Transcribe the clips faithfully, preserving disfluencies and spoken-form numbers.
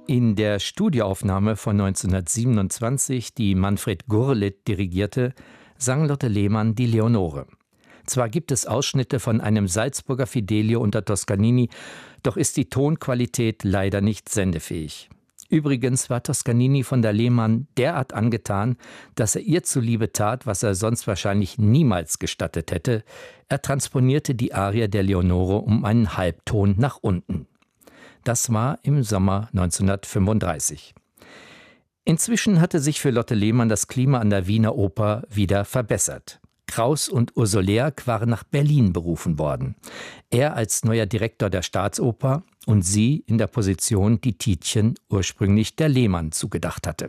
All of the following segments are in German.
In der Studioaufnahme von neunzehnhundertsiebenundzwanzig, die Manfred Gurlitt dirigierte, sang Lotte Lehmann die Leonore. Zwar gibt es Ausschnitte von einem Salzburger Fidelio unter Toscanini, doch ist die Tonqualität leider nicht sendefähig. Übrigens war Toscanini von der Lehmann derart angetan, dass er ihr zuliebe tat, was er sonst wahrscheinlich niemals gestattet hätte. Er transponierte die Arie der Leonore um einen Halbton nach unten. Das war im Sommer neunzehnhundertfünfunddreißig. Inzwischen hatte sich für Lotte Lehmann das Klima an der Wiener Oper wieder verbessert. Kraus und Ursolerk waren nach Berlin berufen worden. Er als neuer Direktor der Staatsoper und sie in der Position, die Tietjen ursprünglich der Lehmann zugedacht hatte.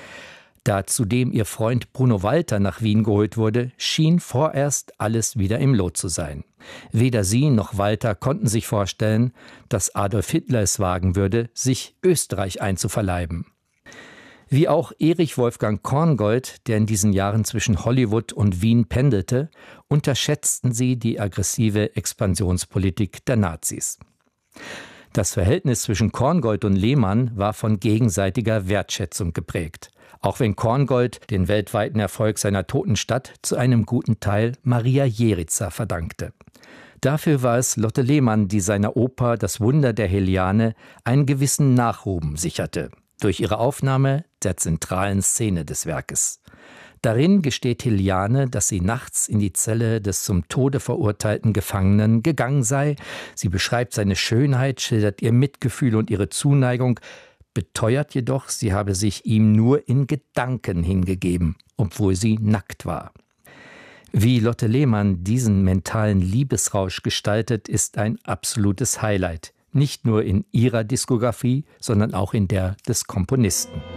Da zudem ihr Freund Bruno Walter nach Wien geholt wurde, schien vorerst alles wieder im Lot zu sein. Weder sie noch Walter konnten sich vorstellen, dass Adolf Hitler es wagen würde, sich Österreich einzuverleiben. Wie auch Erich Wolfgang Korngold, der in diesen Jahren zwischen Hollywood und Wien pendelte, unterschätzten sie die aggressive Expansionspolitik der Nazis. Das Verhältnis zwischen Korngold und Lehmann war von gegenseitiger Wertschätzung geprägt. Auch wenn Korngold den weltweiten Erfolg seiner Toten Stadt zu einem guten Teil Maria Jericza verdankte. Dafür war es Lotte Lehmann, die seiner Oper Das Wunder der Heliane einen gewissen Nachruhm sicherte, durch ihre Aufnahme der zentralen Szene des Werkes. Darin gesteht Heliane, dass sie nachts in die Zelle des zum Tode verurteilten Gefangenen gegangen sei. Sie beschreibt seine Schönheit, schildert ihr Mitgefühl und ihre Zuneigung, beteuert jedoch, sie habe sich ihm nur in Gedanken hingegeben, obwohl sie nackt war. Wie Lotte Lehmann diesen mentalen Liebesrausch gestaltet, ist ein absolutes Highlight. Nicht nur in ihrer Diskografie, sondern auch in der des Komponisten.